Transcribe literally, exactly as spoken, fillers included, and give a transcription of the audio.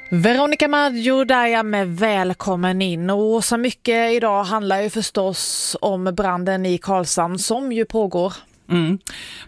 Veronica Maggio där jag med välkommen in, och så mycket idag handlar ju förstås om branden i Karlshamn som ju pågår. Mm.